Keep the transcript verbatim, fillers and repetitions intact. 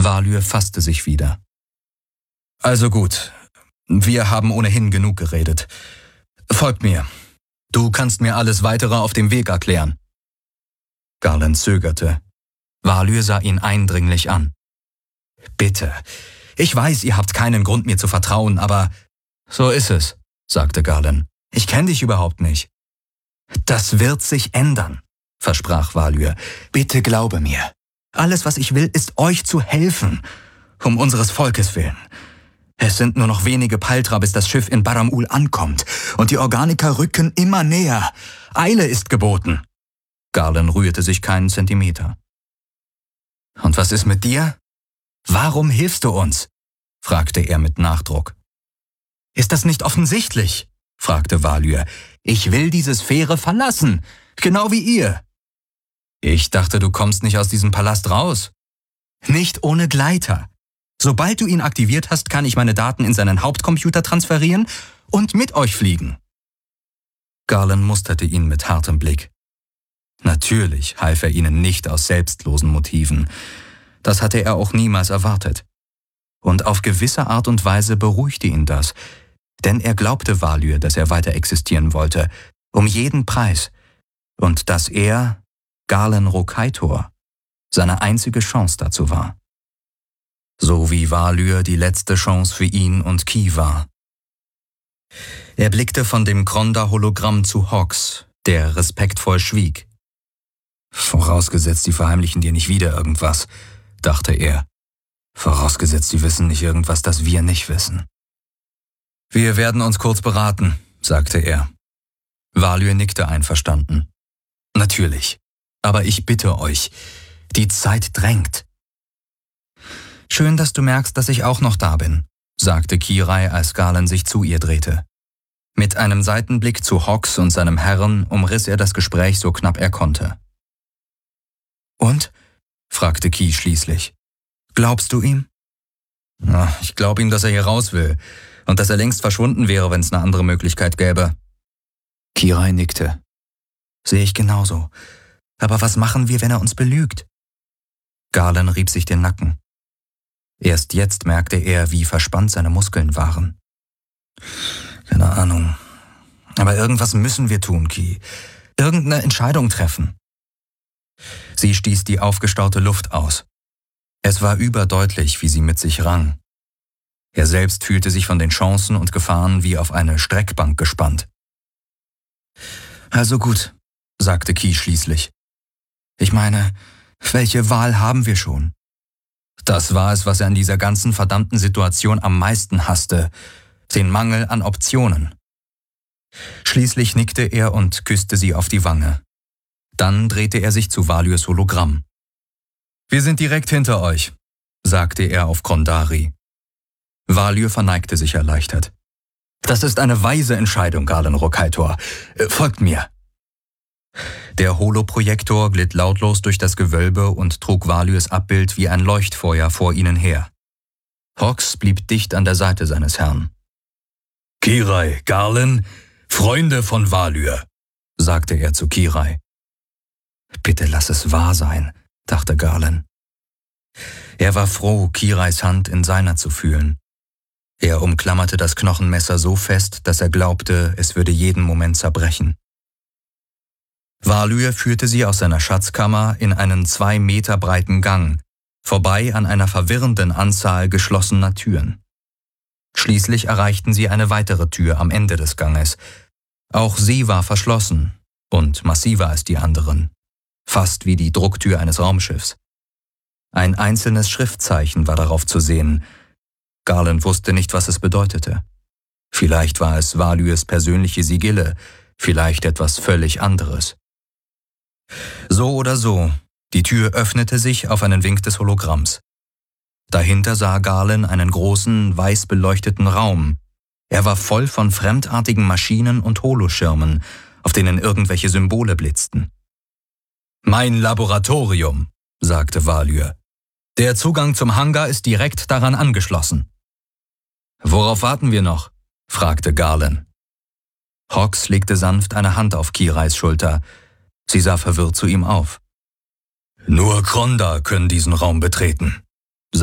Valyr fasste sich wieder. »Also gut, wir haben ohnehin genug geredet. Folgt mir. Du kannst mir alles Weitere auf dem Weg erklären.« Garland zögerte. Valyr sah ihn eindringlich an. »Bitte, ich weiß, ihr habt keinen Grund, mir zu vertrauen, aber...« »So ist es«, sagte Garland. »Ich kenne dich überhaupt nicht.« »Das wird sich ändern«, versprach Valyr. »Bitte glaube mir. Alles, was ich will, ist euch zu helfen. Um unseres Volkes willen. Es sind nur noch wenige Paltra, bis das Schiff in Barram-Ul ankommt. Und die Organiker rücken immer näher. Eile ist geboten.« Garland rührte sich keinen Zentimeter. »Und was ist mit dir? Warum hilfst du uns?« fragte er mit Nachdruck. »Ist das nicht offensichtlich?« fragte Valyr. »Ich will diese Sphäre verlassen, genau wie ihr.« »Ich dachte, du kommst nicht aus diesem Palast raus.« »Nicht ohne Gleiter. Sobald du ihn aktiviert hast, kann ich meine Daten in seinen Hauptcomputer transferieren und mit euch fliegen.« Garland musterte ihn mit hartem Blick. Natürlich half er ihnen nicht aus selbstlosen Motiven. Das hatte er auch niemals erwartet. Und auf gewisse Art und Weise beruhigte ihn das, denn er glaubte Valyr, dass er weiter existieren wollte, um jeden Preis, und dass er, Garland Rokaitor, seine einzige Chance dazu war. So wie Valyr die letzte Chance für ihn und Ki war. Er blickte von dem Kronda-Hologramm zu Hox, der respektvoll schwieg. »Vorausgesetzt, sie verheimlichen dir nicht wieder irgendwas«, dachte er. »Vorausgesetzt, sie wissen nicht irgendwas, das wir nicht wissen.« »Wir werden uns kurz beraten«, sagte er. Valyr nickte einverstanden. »Natürlich, aber ich bitte euch, die Zeit drängt.« »Schön, dass du merkst, dass ich auch noch da bin«, sagte Kirai, als Garland sich zu ihr drehte. Mit einem Seitenblick zu Hox und seinem Herrn umriss er das Gespräch so knapp er konnte. »Und?«, fragte Ki schließlich. »Glaubst du ihm?« Na, »Ich glaube ihm, dass er hier raus will und dass er längst verschwunden wäre, wenn es eine andere Möglichkeit gäbe.« Kirai nickte. »Sehe ich genauso. Aber was machen wir, wenn er uns belügt?« Garland rieb sich den Nacken. Erst jetzt merkte er, wie verspannt seine Muskeln waren. »Keine Ahnung. Aber irgendwas müssen wir tun, Ki. Irgendeine Entscheidung treffen.« Sie stieß die aufgestaute Luft aus. Es war überdeutlich, wie sie mit sich rang. Er selbst fühlte sich von den Chancen und Gefahren wie auf eine Streckbank gespannt. »Also gut«, sagte Ki schließlich. »Ich meine, welche Wahl haben wir schon?« Das war es, was er an dieser ganzen verdammten Situation am meisten hasste, den Mangel an Optionen. Schließlich nickte er und küsste sie auf die Wange. Dann drehte er sich zu Valyrs Hologramm. »Wir sind direkt hinter euch«, sagte er auf Krondari. Valyr verneigte sich erleichtert. »Das ist eine weise Entscheidung, Garland Rokaitor. Folgt mir.« Der Holoprojektor glitt lautlos durch das Gewölbe und trug Valyrs Abbild wie ein Leuchtfeuer vor ihnen her. Hox blieb dicht an der Seite seines Herrn. »Kirai, Garland, Freunde von Valyr«, sagte er zu Kirai. »Bitte lass es wahr sein«, dachte Garland. Er war froh, Kirais Hand in seiner zu fühlen. Er umklammerte das Knochenmesser so fest, dass er glaubte, es würde jeden Moment zerbrechen. Valyr führte sie aus seiner Schatzkammer in einen zwei Meter breiten Gang, vorbei an einer verwirrenden Anzahl geschlossener Türen. Schließlich erreichten sie eine weitere Tür am Ende des Ganges. Auch sie war verschlossen und massiver als die anderen, fast wie die Drucktür eines Raumschiffs. Ein einzelnes Schriftzeichen war darauf zu sehen. Garland wusste nicht, was es bedeutete. Vielleicht war es Valyrs persönliche Sigille, vielleicht etwas völlig anderes. So oder so, die Tür öffnete sich auf einen Wink des Hologramms. Dahinter sah Garland einen großen, weiß beleuchteten Raum. Er war voll von fremdartigen Maschinen und Holoschirmen, auf denen irgendwelche Symbole blitzten. »Mein Laboratorium«, sagte Valyr. »Der Zugang zum Hangar ist direkt daran angeschlossen.« »Worauf warten wir noch?«, fragte Garland. Hox legte sanft eine Hand auf Kirais Schulter. Sie sah verwirrt zu ihm auf. »Nur Kronda können diesen Raum betreten«,